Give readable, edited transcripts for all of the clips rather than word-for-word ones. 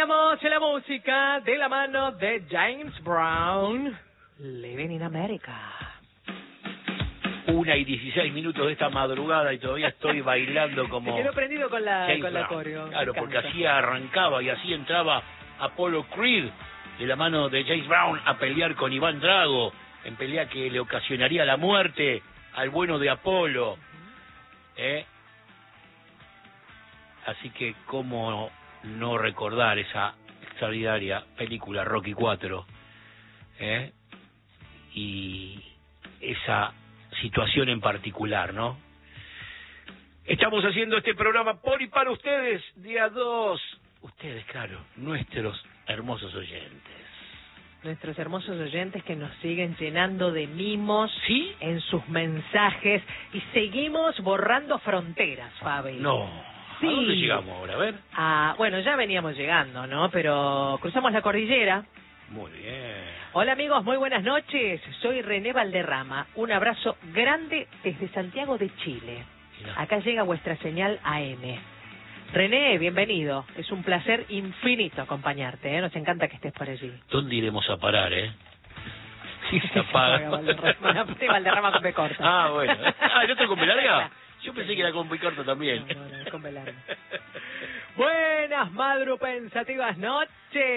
Teníamos la música de la mano de James Brown, Living in America. 1:16 de esta madrugada y todavía estoy bailando como... Me quedó prendido con la coreo. Claro, porque así arrancaba y así entraba Apollo Creed de la mano de James Brown a pelear con Iván Drago, en pelea que le ocasionaría la muerte al bueno de Apolo. Así que cómo no recordar esa extraordinaria película Rocky 4 y esa situación en particular, ¿no? Estamos haciendo este programa por y para ustedes, día 2. Ustedes, claro, nuestros hermosos oyentes. Nuestros hermosos oyentes que nos siguen llenando de mimos, ¿sí?, en sus mensajes, y seguimos borrando fronteras, Fabi. No. Sí. ¿A dónde llegamos ahora? A ver. Bueno, ya veníamos llegando, ¿no? Pero cruzamos la cordillera. Muy bien. Hola amigos, muy buenas noches. Soy René Valderrama. Un abrazo grande desde Santiago de Chile. Mirá. Acá llega vuestra señal AM. René, bienvenido. Es un placer infinito acompañarte, ¿eh? Nos encanta que estés por allí. ¿Dónde iremos a parar, Si se apaga. Valderrama con B corta. Ah, bueno. ¿No está con B larga? Yo pensé que era con B corta también. No, con B larga. Buenas madrupensativas noches.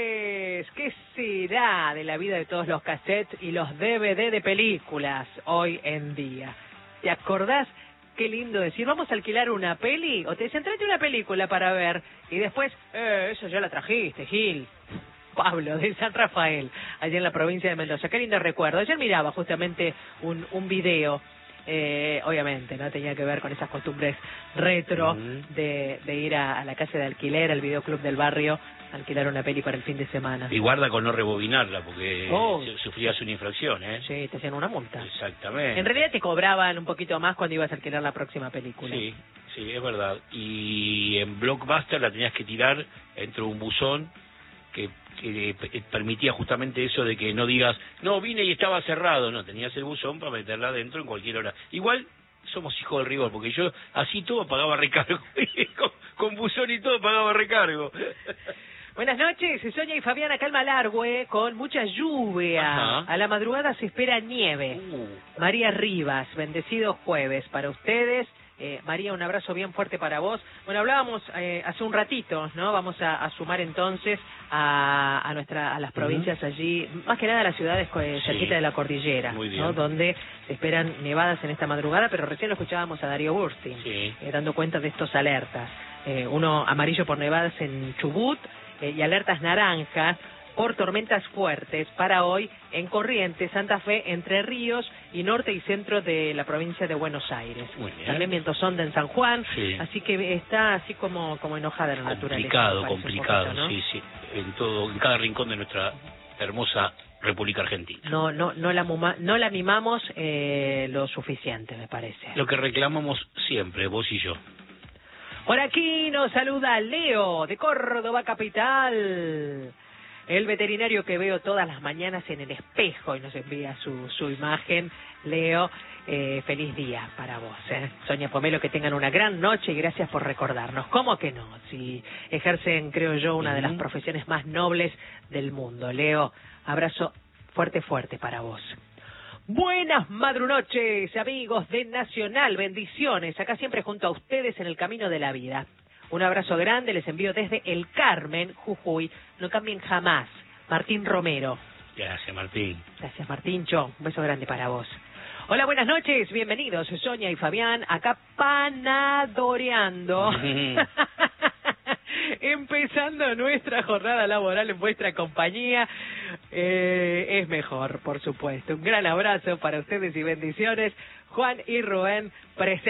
¿Qué será de la vida de todos los cassettes y los DVD de películas hoy en día? ¿Te acordás? Qué lindo decir, vamos a alquilar una peli, o te dicen, tráete una película para ver, y después, eso ya la trajiste, Gil. Pablo, de San Rafael, allá en la provincia de Mendoza. Qué lindo recuerdo. Ayer miraba justamente un video, obviamente, ¿no? Tenía que ver con esas costumbres retro de ir a la casa de alquiler, al videoclub del barrio, alquilar una peli para el fin de semana. Y guarda con no rebobinarla, porque sufrías una infracción, Sí, te hacían una multa. Exactamente. En realidad te cobraban un poquito más cuando ibas a alquilar la próxima película. Sí, es verdad. Y en Blockbuster la tenías que tirar dentro de un buzón que permitía justamente eso de que no digas, no, vine y estaba cerrado. No, tenías el buzón para meterla adentro en cualquier hora. Igual somos hijos del rigor, porque yo así todo pagaba recargo. con buzón y todo pagaba recargo. Buenas noches, Sonia y Fabiana, calma Largue, con mucha lluvia. Ajá. A la madrugada se espera nieve. María Rivas, bendecido jueves para ustedes. María, un abrazo bien fuerte para vos. Bueno, hablábamos hace un ratito, ¿no? Vamos a sumar entonces a las provincias allí, más que nada a las ciudades cerquita de la cordillera, ¿no? Donde se esperan nevadas en esta madrugada, pero recién lo escuchábamos a Darío Burstin, dando cuenta de estos alertas. Uno amarillo por nevadas en Chubut, y alertas naranjas por tormentas fuertes para hoy en Corrientes, Santa Fe, Entre Ríos y norte y centro de la provincia de Buenos Aires. También vientos onda en San Juan, así que está así como enojada la naturaleza. Complicado, ¿no? Sí, en cada rincón de nuestra hermosa República Argentina. No la mimamos lo suficiente, me parece. Lo que reclamamos siempre, vos y yo. Por aquí nos saluda Leo, de Córdoba capital. El veterinario que veo todas las mañanas en el espejo y nos envía su imagen. Leo, feliz día para vos. Sonia Pomelo, que tengan una gran noche y gracias por recordarnos. ¿Cómo que no? Si ejercen, creo yo, una de las profesiones más nobles del mundo. Leo, abrazo fuerte para vos. Buenas madrunoches, amigos de Nacional, bendiciones, acá siempre junto a ustedes en el camino de la vida. Un abrazo grande, les envío desde El Carmen, Jujuy, no cambien jamás, Martín Romero. Gracias, Martín. Gracias, Martíncho, un beso grande para vos. Hola, buenas noches, bienvenidos, Sonia y Fabián, acá panadoreando. Empezando nuestra jornada laboral en vuestra compañía, es mejor, por supuesto. Un gran abrazo para ustedes y bendiciones. Juan y Rubén presentes.